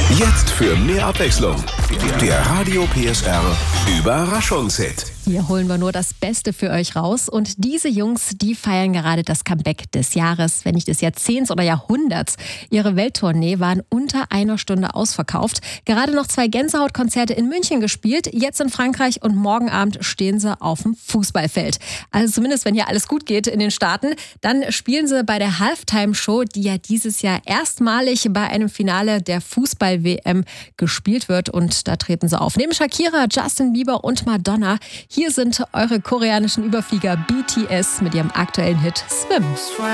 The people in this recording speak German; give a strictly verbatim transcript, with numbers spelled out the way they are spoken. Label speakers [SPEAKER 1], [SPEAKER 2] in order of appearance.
[SPEAKER 1] Jetzt für mehr Abwechslung. Der Radio P S R Überraschungshit.
[SPEAKER 2] Hier holen wir nur das Beste für euch raus. Und diese Jungs, die feiern gerade das Comeback des Jahres, wenn nicht des Jahrzehnts oder Jahrhunderts. Ihre Welttournee waren unter einer Stunde ausverkauft. Gerade noch zwei Gänsehautkonzerte in München gespielt, jetzt in Frankreich und morgen Abend stehen sie auf dem Fußballfeld. Also zumindest, wenn hier alles gut geht in den Staaten, dann spielen sie bei der Halftime-Show, die ja dieses Jahr erstmalig bei einem Finale der Fußball-W M gespielt wird. Und da treten sie auf. Neben Shakira, Justin Bieber und Madonna. Hier sind eure koreanischen Überflieger B T S mit ihrem aktuellen Hit Swim.